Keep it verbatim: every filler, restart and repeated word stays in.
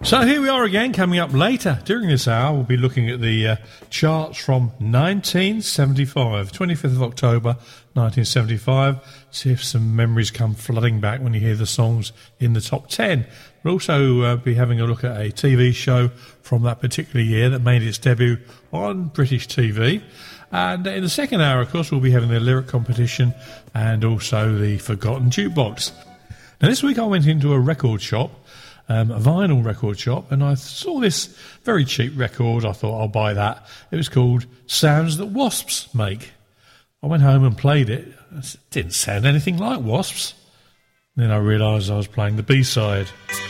So here we are again. Coming up later during this hour, we'll be looking at the uh, charts from nineteen seventy-five, twenty-fifth of October nineteen seventy-five. See if some memories come flooding back when you hear the songs in the top ten. We'll also uh, be having a look at a T V show from that particular year that made its debut on British T V. And in the second hour, of course, we'll be having the lyric competition and also the Forgotten Jukebox. Now, this week I went into a record shop, um, a vinyl record shop, and I saw this very cheap record. I thought, I'll buy that. It was called Sounds That Wasps Make. I went home and played it. It didn't sound anything like Wasps. Then I realised I was playing the B-side.